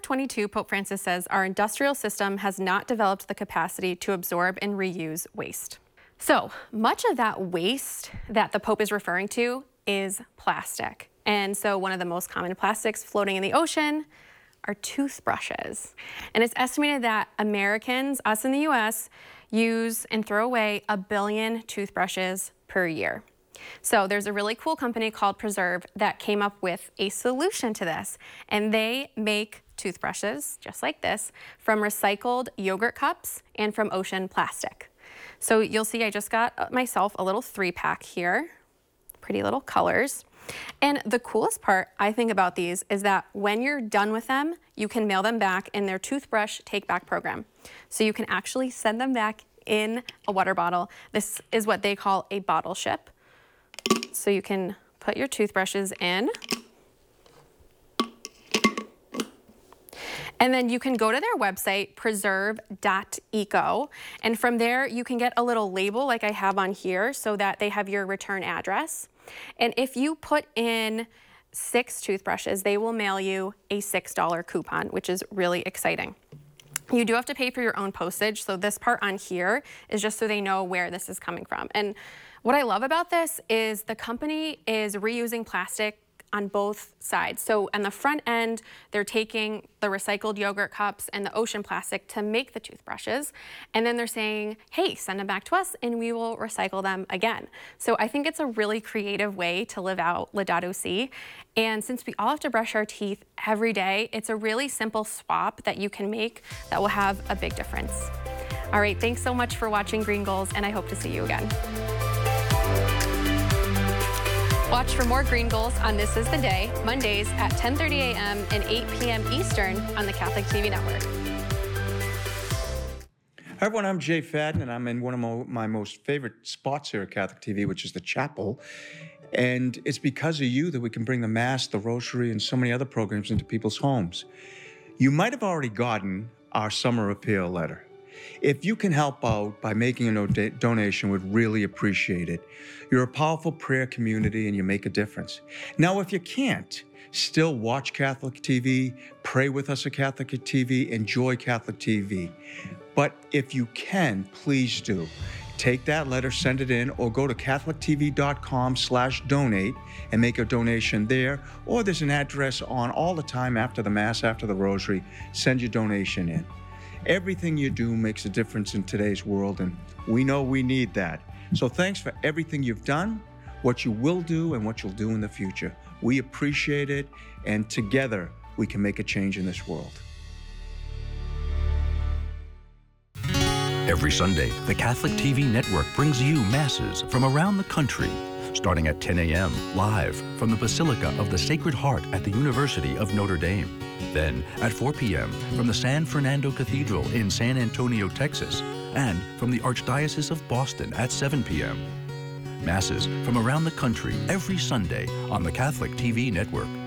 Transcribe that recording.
22, Pope Francis says, our industrial system has not developed the capacity to absorb and reuse waste. So much of that waste that the Pope is referring to is plastic. And so one of the most common plastics floating in the ocean are toothbrushes. And it's estimated that Americans, us in the US, use and throw away 1 billion toothbrushes per year. So there's a really cool company called Preserve that came up with a solution to this. And they make toothbrushes, just like this, from recycled yogurt cups and from ocean plastic. So you'll see I just got myself a little 3-pack here. Pretty little colors. And the coolest part I think about these is that when you're done with them, you can mail them back in their toothbrush take-back program. So you can actually send them back in a water bottle. This is what they call a bottle ship. So you can put your toothbrushes in. And then you can go to their website, preserve.eco, and from there you can get a little label like I have on here so that they have your return address. And if you put in 6 toothbrushes, they will mail you a $6 coupon, which is really exciting. You do have to pay for your own postage, so this part on here is just so they know where this is coming from. And what I love about this is the company is reusing plastic on both sides. So on the front end, they're taking the recycled yogurt cups and the ocean plastic to make the toothbrushes. And then they're saying, hey, send them back to us and we will recycle them again. So I think it's a really creative way to live out Laudato Si. And since we all have to brush our teeth every day, it's a really simple swap that you can make that will have a big difference. All right, thanks so much for watching Green Goals, and I hope to see you again. Watch for more Green Goals on This Is the Day, Mondays at 10:30 a.m. and 8 p.m. Eastern on the Catholic TV Network. Hi everyone, I'm Jay Fadden, and I'm in one of my most favorite spots here at Catholic TV, which is the chapel. And it's because of you that we can bring the Mass, the Rosary, and so many other programs into people's homes. You might have already gotten our summer appeal letter. If you can help out by making a donation, we'd really appreciate it. You're a powerful prayer community and you make a difference. Now, if you can't, still watch Catholic TV, pray with us at Catholic TV, enjoy Catholic TV. But if you can, please do. Take that letter, send it in, or go to catholictv.com/donate and make a donation there. Or there's an address on all the time after the Mass, after the Rosary. Send your donation in. Everything you do makes a difference in today's world, and we know we need that. So thanks for everything you've done, what you will do, and what you'll do in the future. We appreciate it, and together we can make a change in this world. Every Sunday, the Catholic TV Network brings you masses from around the country, starting at 10 a.m. live from the Basilica of the Sacred Heart at the University of Notre Dame. Then at 4 p.m. from the San Fernando Cathedral in San Antonio, Texas, and from the Archdiocese of Boston at 7 p.m. Masses from around the country every Sunday on the Catholic TV Network.